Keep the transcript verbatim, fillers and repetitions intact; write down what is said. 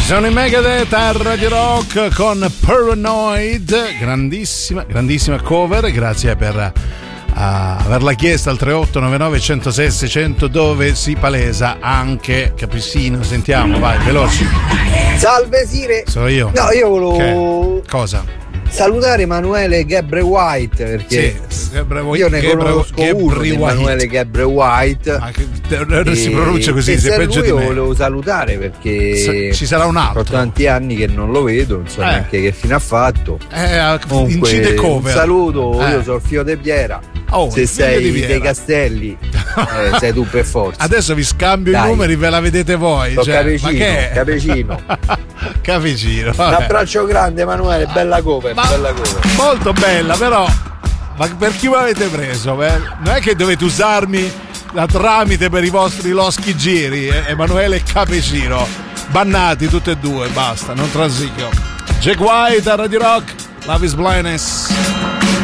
Sono in Megadeth a Radio Rock con Paranoid, grandissima, grandissima cover, grazie per uh, averla chiesta al tre otto nove nove uno zero sei sei zero zero, dove si palesa anche Capricino. Sentiamo, vai, veloci. Salve Sire. Sono io. No, io volevo che? Cosa? salutare Emanuele Gebre White, perché sì, Gebre, io ne Gebre, conosco Gebre uno di Emanuele Gebre White. Ma che, non si pronuncia così, e sei se peggio lui di me. Io volevo salutare perché ci sarà un altro. Sono tanti anni che non lo vedo, non so eh. neanche che fine ha fatto. Eh, Comunque, incide cover. Un saluto, eh. io sono il figlio di Piera. Oh, se sei di dei Castelli eh, sei tu per forza. Adesso vi scambio Dai. i numeri, ve la vedete voi. So cioè, Capecino, ma che è? Capecino. Capecino. Un abbraccio grande Emanuele, bella cover, ma, bella cover. Molto bella, però ma per chi mi avete preso? Beh? Non è che dovete usarmi da tramite per i vostri loschi giri, eh? Emanuele e Capecino. Bannati tutti e due, basta, non transigo. Jack White a Radio Rock, Love is Blindness.